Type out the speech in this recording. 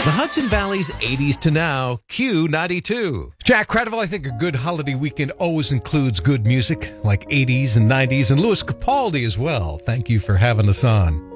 The Hudson Valley's 80s to now, Q92. Jack Credival, I think a good holiday weekend always includes good music, like 80s and 90s, and Louis Capaldi as well. Thank you for having us on.